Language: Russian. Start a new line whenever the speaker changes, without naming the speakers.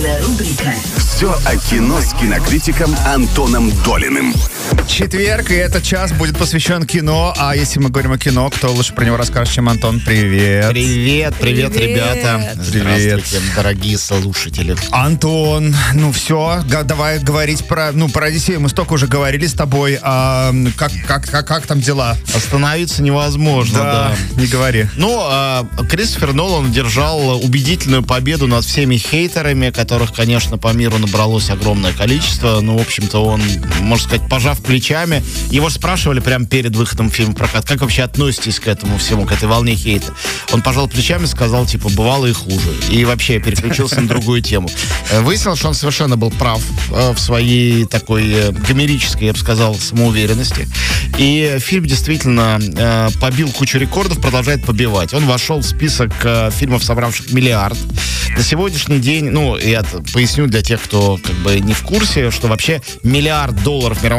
Особая рубрика
Все о кино с кинокритиком Антоном Долиным.
Четверг, и этот час будет посвящен кино. А если мы говорим о кино, кто лучше про него расскажет, чем Антон? Привет.
Привет, ребята. Здравствуйте, дорогие слушатели.
Антон, ну все, давай говорить про Одиссею. Мы столько уже говорили с тобой. Как там дела?
Остановиться невозможно, да.
Не говори.
Кристофер Нолан держал убедительную победу над всеми хейтерами, которых, конечно, по миру набралось огромное количество. В общем-то, он, можно сказать, пожав плечами. Его спрашивали прямо перед выходом фильма в прокат, как вообще относитесь к этому всему, к этой волне хейта. Он пожал плечами, сказал, бывало и хуже. И вообще переключился на другую тему. Выяснилось, что он совершенно был прав в своей такой гомерической, я бы сказал, самоуверенности. И фильм действительно побил кучу рекордов, продолжает побивать. Он вошел в список фильмов, собравших миллиард. На сегодняшний день, я поясню для тех, кто не в курсе, что вообще $1 миллиард в мировом